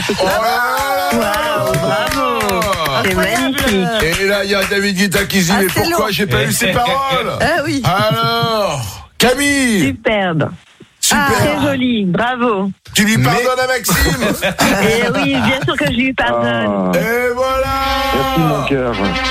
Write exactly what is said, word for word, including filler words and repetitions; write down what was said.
Oh là là. Waouh, bravo. C'est magnifique. Et là, il y a David Guetta qui dit, Ah, mais c'est pourquoi long. j'ai pas eu ces paroles? Ah oui. Alors, Camille, Superbe. super. Très joli. Bravo. Tu lui pardonnes à Maxime? Et oui, bien sûr que je lui pardonne. Ah, Et voilà! merci mon cœur.